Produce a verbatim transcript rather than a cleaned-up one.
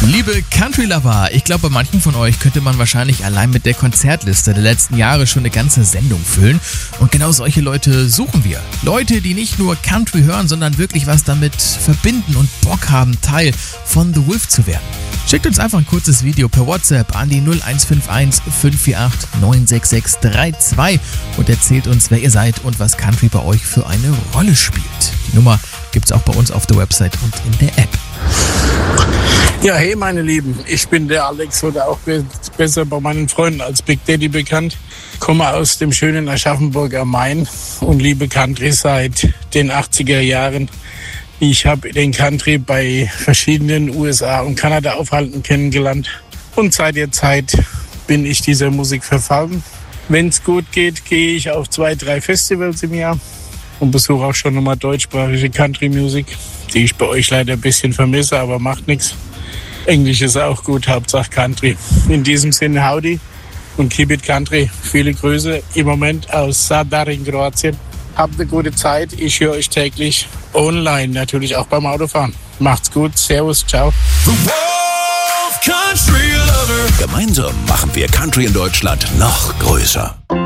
Liebe Country-Lover, ich glaube, bei manchen von euch könnte man wahrscheinlich allein mit der Konzertliste der letzten Jahre schon eine ganze Sendung füllen. Und genau solche Leute suchen wir. Leute, die nicht nur Country hören, sondern wirklich was damit verbinden und Bock haben, Teil von The Wolf zu werden. Schickt uns einfach ein kurzes Video per WhatsApp an die null eins fünf eins fünf vier acht neun sechs sechs drei zwei und erzählt uns, wer ihr seid und was Country bei euch für eine Rolle spielt. Die Nummer gibt's auch bei uns auf der Website und in der App. Ja, hey meine Lieben, ich bin der Alex oder auch be- besser bei meinen Freunden als Big Daddy bekannt. Komme aus dem schönen Aschaffenburg am Main und liebe Country seit den achtziger Jahren. Ich habe den Country bei verschiedenen U S A und Kanada Aufhalten kennengelernt und seit der Zeit bin ich dieser Musik verfallen. Wenn es gut geht, gehe ich auf zwei, drei Festivals im Jahr und besuche auch schon nochmal deutschsprachige Country-Musik, die ich bei euch leider ein bisschen vermisse, aber macht nichts. Englisch ist auch gut, Hauptsache Country. In diesem Sinne, howdy und keep it country. Viele Grüße im Moment aus Zadar in Kroatien. Habt eine gute Zeit, ich höre euch täglich online, natürlich auch beim Autofahren. Macht's gut, servus, ciao. The Wolf Country Lover. Gemeinsam machen wir Country in Deutschland noch größer.